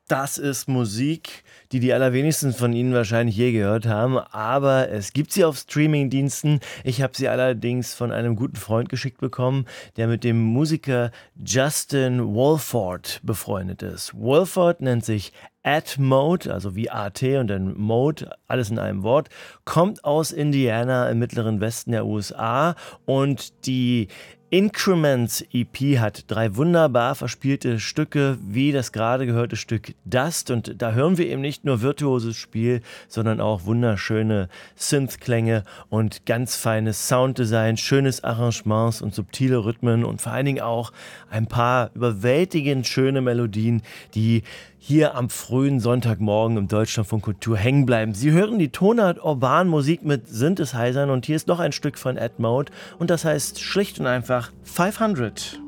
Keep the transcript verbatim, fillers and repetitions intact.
Das ist Musik, die die allerwenigsten von Ihnen wahrscheinlich je gehört haben, aber es gibt sie auf Streamingdiensten. Ich habe sie allerdings von einem guten Freund geschickt bekommen, der mit dem Musiker Justin Wolford befreundet ist. Wolford nennt sich Atmode, also wie A T und dann Mode, alles in einem Wort, kommt aus Indiana im mittleren Westen der U S A und die Increments E P hat drei wunderbar verspielte Stücke, wie das gerade gehörte Stück Dust. Und da hören wir eben nicht nur virtuoses Spiel, sondern auch wunderschöne Synth-Klänge und ganz feines Sounddesign, schönes Arrangements und subtile Rhythmen und vor allen Dingen auch ein paar überwältigend schöne Melodien, die hier am frühen Sonntagmorgen im Deutschlandfunk Kultur hängen bleiben. Sie hören die Tonart Urban Musik mit Synthesizern und hier ist noch ein Stück von Atmode und das heißt schlicht und einfach fünfhundert.